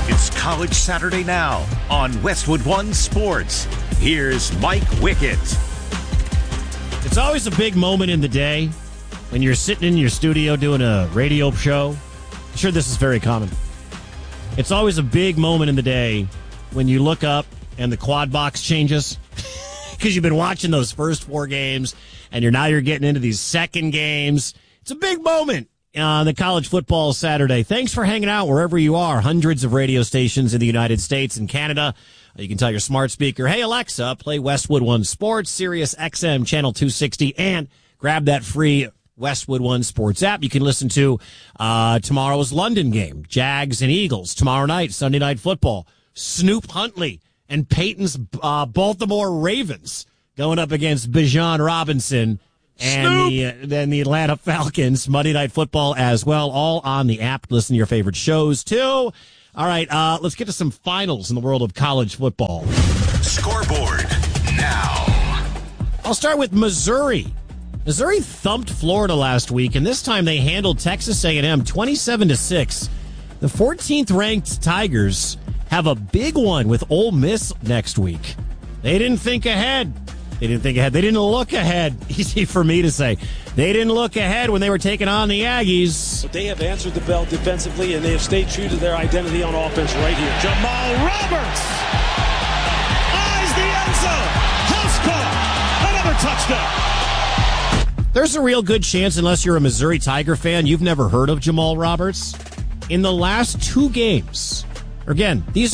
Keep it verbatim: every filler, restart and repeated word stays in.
It's College Saturday Now on Westwood One Sports. Here's Mike Wickett. It's always a big moment in the day when you're sitting in your studio doing a radio show. I'm sure this is very common. It's always a big moment in the day when you look up and the quad box changes because you've been watching those first four games and you're now you're getting into these second games. It's a big moment on the college football Saturday. Thanks for hanging out wherever you are. Hundreds of radio stations in the United States and Canada. You can tell your smart speaker, hey, Alexa, play Westwood One Sports, Sirius X M Channel two sixty, and grab that free Westwood One Sports app. You can listen to uh, tomorrow's London game, Jags and Eagles. Tomorrow night, Sunday Night Football, Snoop Huntley and Peyton's uh, Baltimore Ravens going up against Bijan Robinson and the, uh, then the Atlanta Falcons. Monday Night Football as well, all on the app. Listen to your favorite shows, too. All right, uh, let's get to some finals in the world of college football. Scoreboard now. I'll start with Missouri. Missouri thumped Florida last week, and this time they handled Texas A and M twenty-seven to six. The fourteenth-ranked Tigers have a big one with Ole Miss next week. They didn't think ahead. They didn't think ahead. They didn't look ahead. Easy for me to say. They didn't look ahead when they were taking on the Aggies. But they have answered the bell defensively, and they have stayed true to their identity on offense right here. Jamal Roberts eyes the end zone. House call. Another touchdown. There's a real good chance, unless you're a Missouri Tiger fan, you've never heard of Jamal Roberts. In the last two games, again, these